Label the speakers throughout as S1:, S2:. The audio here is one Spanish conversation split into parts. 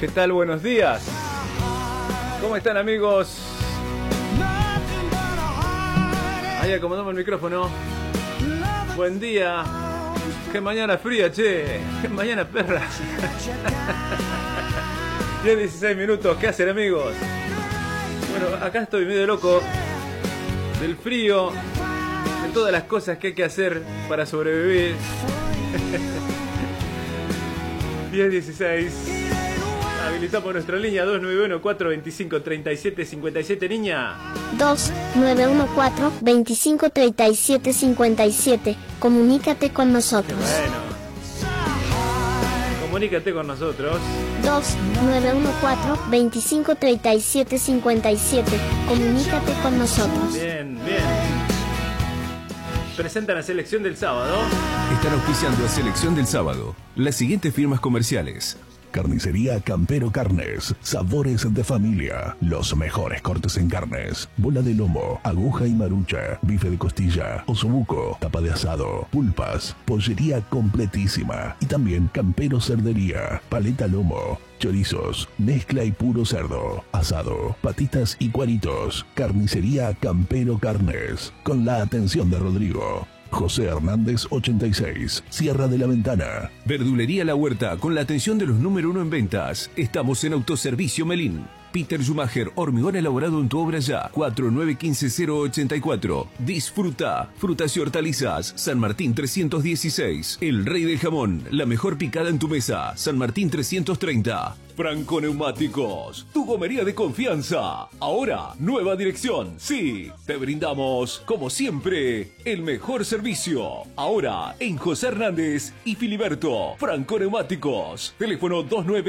S1: ¿Qué tal? Buenos días. ¿Cómo están, amigos? Ahí acomodamos el micrófono. Buen día. Qué mañana fría, che. Qué mañana perra. 10:16 minutos. ¿Qué hacen, amigos? Bueno, acá estoy medio loco del frío, de todas las cosas que hay que hacer para sobrevivir. 10:16. Habilitamos nuestra línea 291-425-3757, niña.
S2: 291-425-3757. Comunícate con nosotros.
S1: Bueno. Comunícate con nosotros.
S2: 291-425-3757. Comunícate con nosotros.
S1: Bien, bien. Presentan la selección del sábado.
S3: Están auspiciando a Selección del Sábado las siguientes firmas comerciales:
S4: Carnicería Campero Carnes, sabores de familia, los mejores cortes en carnes, bola de lomo, aguja y marucha, bife de costilla, osobuco, tapa de asado, pulpas, pollería completísima y también Campero Cerdería, paleta lomo, chorizos, mezcla y puro cerdo, asado, patitas y cuaritos. Carnicería Campero Carnes, con la atención de Rodrigo. José Hernández 86, Sierra de la Ventana.
S3: Verdulería La Huerta, con la atención de los número 1 en ventas. Estamos en Autoservicio Melín. Peter Schumacher, hormigón elaborado en tu obra ya. 4915-084. Disfruta. Frutas y hortalizas. San Martín 316. El Rey del Jamón. La mejor picada en tu mesa. San Martín 330. Franco Neumáticos, tu gomería de confianza. Ahora, nueva dirección. Sí, te brindamos, como siempre, el mejor servicio. Ahora, en José Hernández y Filiberto. Franco Neumáticos. Teléfono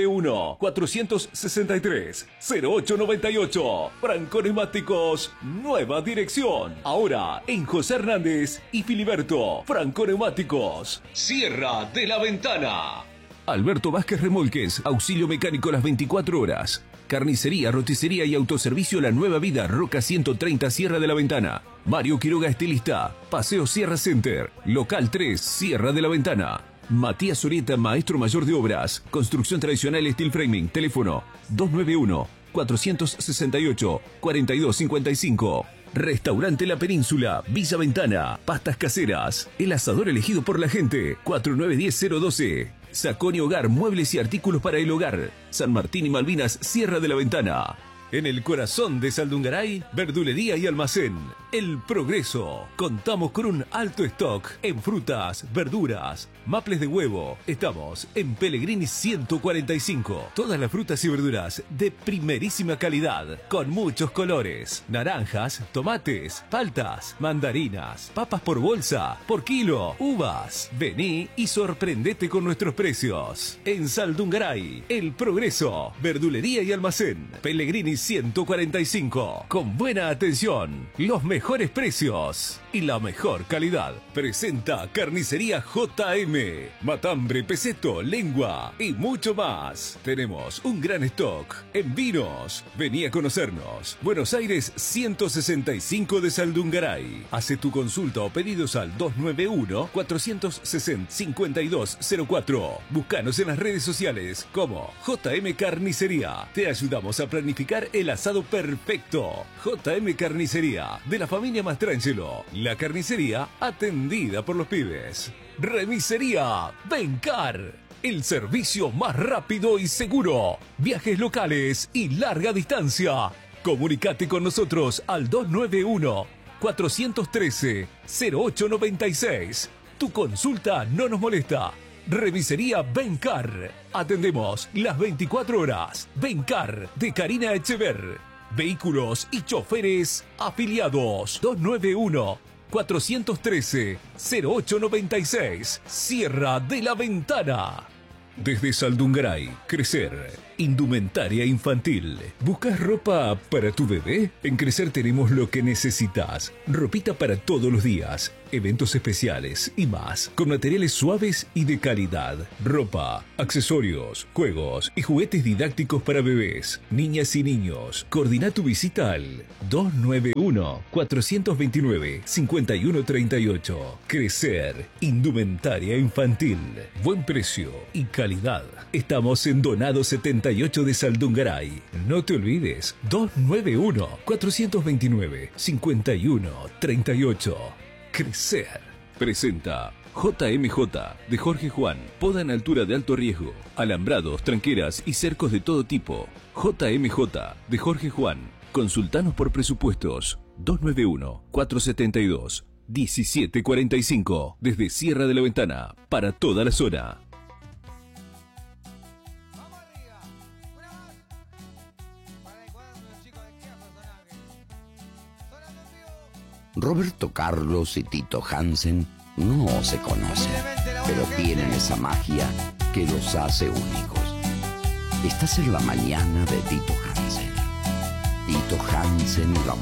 S3: 291-463-0898. Franco Neumáticos, nueva dirección. Ahora, en José Hernández y Filiberto. Franco Neumáticos. Sierra de la Ventana. Alberto Vázquez Remolques, auxilio mecánico las 24 horas. Carnicería, roticería y autoservicio La Nueva Vida, Roca 130, Sierra de la Ventana. Mario Quiroga, estilista. Paseo Sierra Center, local 3, Sierra de la Ventana. Matías Orieta, maestro mayor de obras. Construcción tradicional steel framing. Teléfono 291-468-4255. Restaurante La Península, Villa Ventana, pastas caseras, el asador elegido por la gente, 4910-012. Sacón y Hogar, muebles y artículos para el hogar, San Martín y Malvinas, Sierra de la Ventana. En el corazón de Saldungaray, verdulería y almacén, El Progreso. Contamos con un alto stock en frutas, verduras, maples de huevo. Estamos en Pellegrini 145. Todas las frutas y verduras de primerísima calidad, con muchos colores. Naranjas, tomates, paltas, mandarinas, papas por bolsa, por kilo, uvas. Vení y sorprendete con nuestros precios. En Saldungaray, El Progreso, verdulería y almacén, Pellegrini 145, con buena atención, los mejores precios y la mejor calidad. Presenta Carnicería JM, matambre, peseto, lengua y mucho más. Tenemos un gran stock en vinos. Vení a conocernos. Buenos Aires 165 de Saldungaray. Hace tu consulta o pedidos al 291-460-5204. Búscanos en las redes sociales como JM Carnicería. Te ayudamos a planificar el asado perfecto. JM Carnicería, de la familia Mastrangelo. La carnicería atendida por los pibes. Remisería Bencar, el servicio más rápido y seguro. Viajes locales y larga distancia. Comunicate con nosotros al 291-413-0896. Tu consulta no nos molesta. Remisería Bencar. Atendemos las 24 horas. Bencar, de Karina Echever. Vehículos y choferes afiliados. 291-413-0896. Sierra de la Ventana. Desde Saldungaray, Crecer, indumentaria infantil. ¿Buscas ropa para tu bebé? En Crecer tenemos lo que necesitas. Ropita para todos los días. eventos especiales y más, con materiales suaves y de calidad. Ropa, accesorios, juegos y juguetes didácticos para bebés, niñas y niños. Coordina tu visita al 291-429-5138. Crecer, indumentaria infantil, buen precio y calidad. Estamos en Donado 78 de Saldungaray. No te olvides, 291-429-5138. Crecer. Presenta JMJ de Jorge Juan. Poda en altura de alto riesgo, alambrados, tranqueras y cercos de todo tipo. JMJ de Jorge Juan. Consultanos por presupuestos. 291-472-1745. Desde Sierra de la Ventana, para toda la zona.
S5: Roberto Carlos y Tito Hansen no se conocen, pero tienen esa magia que los hace únicos. Estás en la mañana de Tito Hansen. Tito Hansen y la